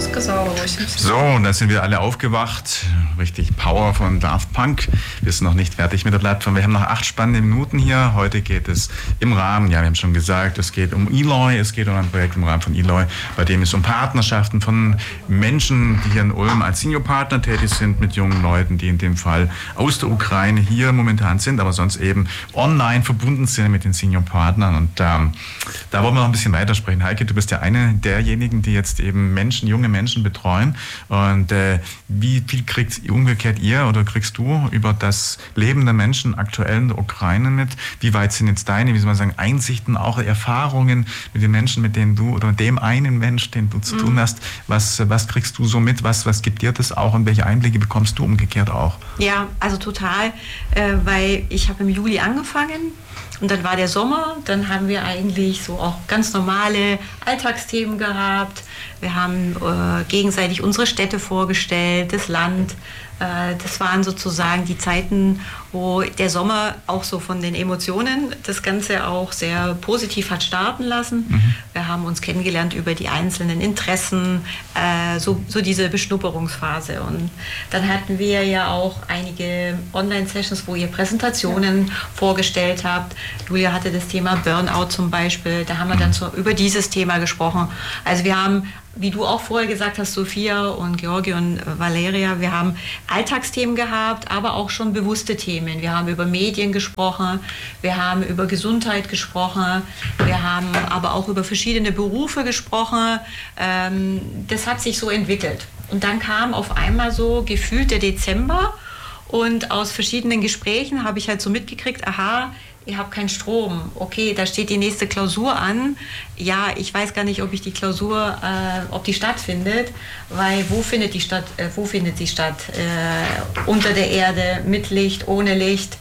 сказала, 8. So, und dann sind wir alle aufgewacht. Richtig Power von Daft Punk. Wir sind noch nicht fertig mit der Plattform. Wir haben noch 8 spannende Minuten hier. Heute geht es im Rahmen, ja, wir haben schon gesagt, es geht um Eloy. Es geht um ein Projekt im Rahmen von Eloy, bei dem es um Partnerschaften von Menschen, die hier in Ulm als Seniorpartner tätig sind, mit jungen Leuten, die in dem Fall aus der Ukraine hier momentan sind, aber sonst eben online verbunden sind mit den Seniorpartnern. Und da wollen wir noch ein bisschen weitersprechen. Heike, du bist ja eine derjenigen, die jetzt eben junge Menschen betreuen. Und wie viel kriegt umgekehrt ihr oder kriegst du über das Leben der Menschen aktuell in der Ukraine mit? Wie weit sind jetzt deine, wie soll man sagen, Einsichten, auch Erfahrungen mit den Menschen, mit denen du oder dem einen Mensch, den du zu tun hast? Was kriegst du so mit? Was gibt dir das auch und welche Einblicke bekommst du umgekehrt auch? Ja, also total, weil ich habe im Juli angefangen. Und dann war der Sommer, dann haben wir eigentlich so auch ganz normale Alltagsthemen gehabt. Wir haben gegenseitig unsere Städte vorgestellt, das Land. Das waren sozusagen die Zeiten, wo der Sommer auch so von den Emotionen das Ganze auch sehr positiv hat starten lassen. Wir haben uns kennengelernt über die einzelnen Interessen, so diese Beschnupperungsphase. Und dann hatten wir ja auch einige Online-Sessions, wo ihr Präsentationen vorgestellt habt. Julia hatte das Thema Burnout zum Beispiel. Da haben wir dann so über dieses Thema gesprochen. Also wir haben, wie du auch vorher gesagt hast, Sophia und Georgi und Valeria, wir haben Alltagsthemen gehabt, aber auch schon bewusste Themen. Wir haben über Medien gesprochen, wir haben über Gesundheit gesprochen, wir haben aber auch über verschiedene Berufe gesprochen. Das hat sich so entwickelt. Und dann kam auf einmal so gefühlt der Dezember und aus verschiedenen Gesprächen habe ich halt so mitgekriegt, aha, ihr habt keinen Strom. Okay, da steht die nächste Klausur an. Ja, ich weiß gar nicht, ob ich die Klausur, ob die stattfindet, weil wo findet die statt? Unter der Erde, mit Licht, ohne Licht.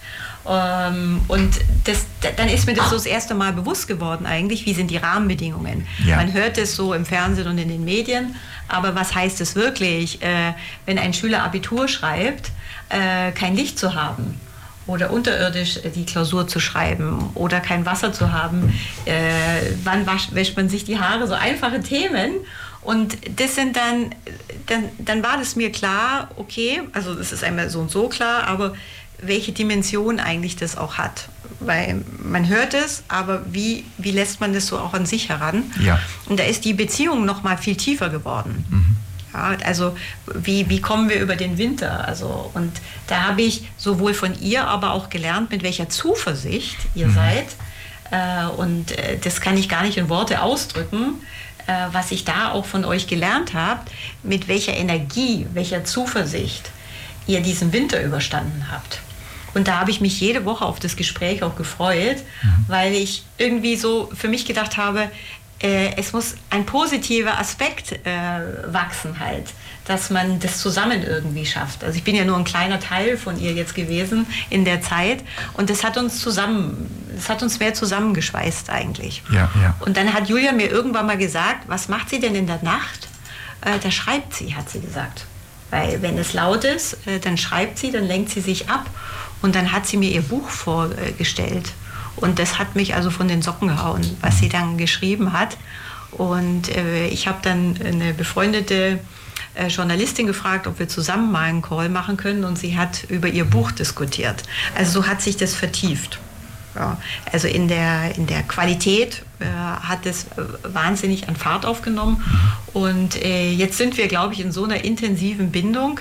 Und dann ist mir das so das erste Mal bewusst geworden eigentlich, wie sind die Rahmenbedingungen. Ja. Man hört es so im Fernsehen und in den Medien, aber was heißt es wirklich, wenn ein Schüler Abitur schreibt, kein Licht zu haben? Oder unterirdisch die Klausur zu schreiben oder kein Wasser zu haben. Wann wäscht man sich die Haare? So einfache Themen. Und das sind dann war das mir klar, okay, also das ist einmal so und so klar, aber welche Dimension eigentlich das auch hat. Weil man hört es, aber wie lässt man das so auch an sich heran? Ja. Und da ist die Beziehung noch mal viel tiefer geworden. Ja, also wie kommen wir über den Winter? Also, und da habe ich sowohl von ihr, aber auch gelernt, mit welcher Zuversicht ihr seid. Und das kann ich gar nicht in Worte ausdrücken, was ich da auch von euch gelernt habe, mit welcher Energie, welcher Zuversicht ihr diesen Winter überstanden habt. Und da habe ich mich jede Woche auf das Gespräch auch gefreut, weil ich irgendwie so für mich gedacht habe, es muss ein positiver Aspekt wachsen halt, dass man das zusammen irgendwie schafft. Also ich bin ja nur ein kleiner Teil von ihr jetzt gewesen in der Zeit und das hat uns mehr zusammengeschweißt eigentlich. Ja, ja. Und dann hat Julia mir irgendwann mal gesagt, was macht sie denn in der Nacht? Da schreibt sie, hat sie gesagt. Weil wenn es laut ist, dann schreibt sie, dann lenkt sie sich ab und dann hat sie mir ihr Buch vorgestellt. Und das hat mich also von den Socken gehauen, was sie dann geschrieben hat. Und ich habe dann eine befreundete Journalistin gefragt, ob wir zusammen mal einen Call machen können. Und sie hat über ihr Buch diskutiert. Also so hat sich das vertieft. Ja, also in der Qualität hat es wahnsinnig an Fahrt aufgenommen. Und jetzt sind wir, glaube ich, in so einer intensiven Bindung,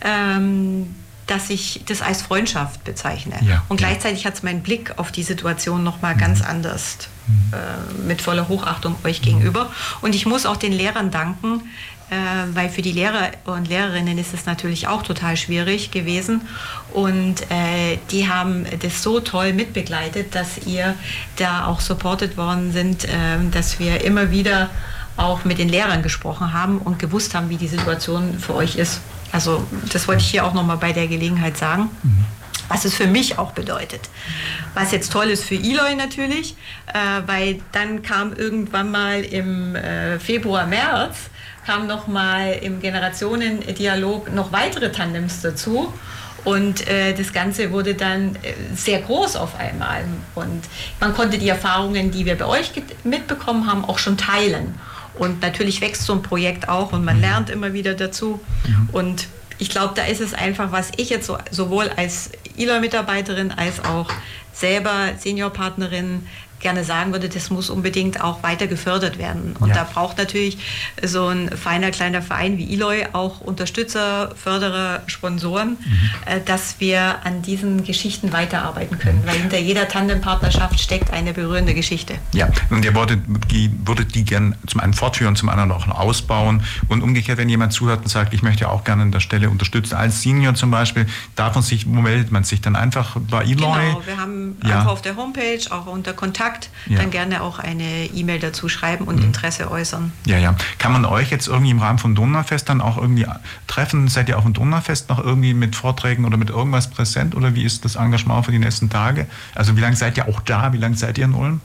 dass ich das als Freundschaft bezeichne. Ja, und gleichzeitig hat es meinen Blick auf die Situation nochmal ganz anders, mit voller Hochachtung euch gegenüber. Und ich muss auch den Lehrern danken, weil für die Lehrer und Lehrerinnen ist es natürlich auch total schwierig gewesen. Und die haben das so toll mitbegleitet, dass ihr da auch supported worden sind, dass wir immer wieder auch mit den Lehrern gesprochen haben und gewusst haben, wie die Situation für euch ist. Also das wollte ich hier auch nochmal bei der Gelegenheit sagen, was es für mich auch bedeutet. Was jetzt toll ist für Eloy natürlich, weil dann kam irgendwann mal im Februar, März, kam nochmal im Generationendialog noch weitere Tandems dazu. Und das Ganze wurde dann sehr groß auf einmal. Und man konnte die Erfahrungen, die wir bei euch mitbekommen haben, auch schon teilen. Und natürlich wächst so ein Projekt auch und man lernt immer wieder dazu. Und ich glaube, da ist es einfach, was ich jetzt sowohl als Eloy-Mitarbeiterin als auch selber Seniorpartnerin gerne sagen würde, das muss unbedingt auch weiter gefördert werden. Und da braucht natürlich so ein feiner kleiner Verein wie Eloy auch Unterstützer, Förderer, Sponsoren, dass wir an diesen Geschichten weiterarbeiten können. Weil hinter jeder Tandempartnerschaft steckt eine berührende Geschichte. Ja, und ihr würdet die gerne zum einen fortführen, zum anderen auch ausbauen. Und umgekehrt, wenn jemand zuhört und sagt, ich möchte auch gerne an der Stelle unterstützen, als Senior zum Beispiel, wo meldet man sich dann einfach bei Eloy? Genau, wir haben einfach auf der Homepage, auch unter Kontakt, dann gerne auch eine E-Mail dazu schreiben und Interesse äußern. Ja. Kann man euch jetzt irgendwie im Rahmen von Donaufest dann auch irgendwie treffen? Seid ihr auf dem Donaufest noch irgendwie mit Vorträgen oder mit irgendwas präsent? Oder wie ist das Engagement für die nächsten Tage? Also wie lange seid ihr auch da? Wie lange seid ihr in Ulm?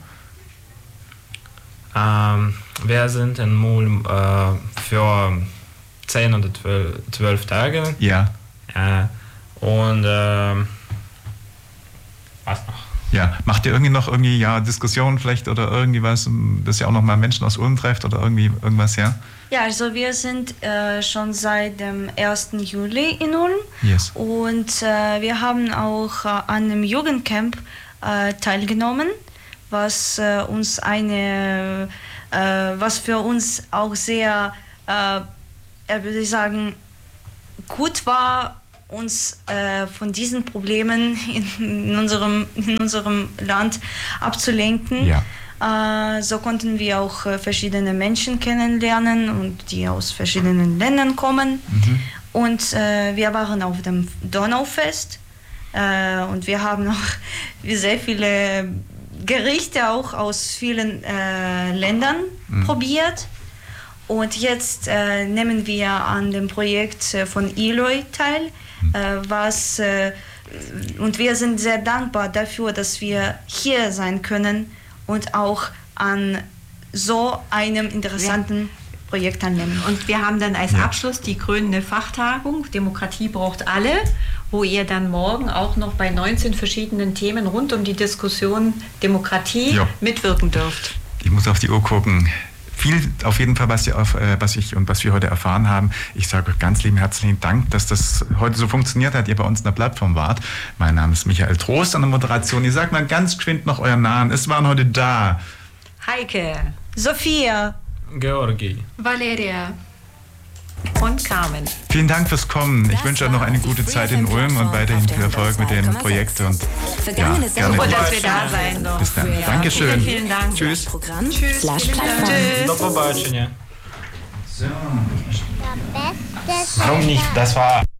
Wir sind in Ulm für 10 oder 12 Tage. Ja. Und was noch? Ja, macht ihr irgendwie Diskussionen vielleicht oder irgendwie was, dass ihr auch noch mal Menschen aus Ulm trefft oder irgendwie irgendwas, ja? Ja, also wir sind schon seit dem 1. Juli in Ulm. Yes. Und wir haben auch an einem Jugendcamp teilgenommen, was für uns auch sehr, würde ich sagen, gut war, uns von diesen Problemen in unserem Land abzulenken. Ja. So konnten wir auch verschiedene Menschen kennenlernen und die aus verschiedenen Ländern kommen. Und wir waren auf dem Donaufest und wir haben auch sehr viele Gerichte auch aus vielen Ländern probiert. Und jetzt nehmen wir an dem Projekt von Eloy teil, und wir sind sehr dankbar dafür, dass wir hier sein können und auch an so einem interessanten Projekt teilnehmen. Und wir haben dann als Abschluss die krönende Fachtagung, Demokratie braucht alle, wo ihr dann morgen auch noch bei 19 verschiedenen Themen rund um die Diskussion Demokratie mitwirken dürft. Ich muss auf die Uhr gucken. Viel auf jeden Fall, was wir heute erfahren haben. Ich sage euch ganz lieben herzlichen Dank, dass das heute so funktioniert hat, ihr bei uns in der Plattform wart. Mein Name ist Michael Trost an der Moderation. Ihr sagt mal ganz geschwind noch euren Namen. Es waren heute da Heike, Sophia, Georgi, Valeria und Carmen. Vielen Dank fürs Kommen. Ich wünsche euch noch eine gute Zeit in Ulm und weiterhin viel Erfolg mit dem Projekt. Und gerne. Super, dass wir da sein durften. Bis dann. Dankeschön. Vielen Dank. Tschüss. Tschüss. Do pobачення. So. Warum nicht? Das war